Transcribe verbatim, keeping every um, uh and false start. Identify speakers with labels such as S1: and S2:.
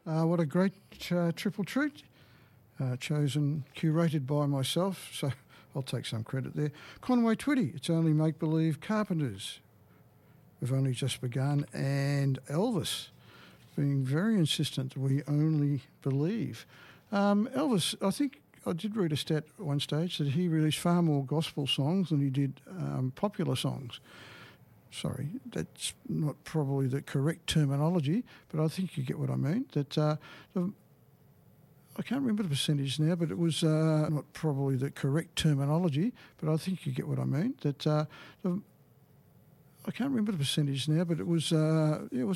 S1: Uh, what a great uh, triple treat. Uh, chosen, curated by myself, so I'll take some credit there. Conway Twitty, It's Only Make Believe, Carpenters, We've Only Just Begun, and Elvis, being very insistent that we only believe. Um, Elvis, I think I did read a stat at one stage that he released far more gospel songs than he did um, popular songs. Sorry, that's not probably the correct terminology, but I think you get what I mean. That uh, the, I can't remember the percentage now, but it was uh, not probably the correct terminology, but I think you get what I mean. That uh, the, I can't remember the percentage now, but it was uh, it was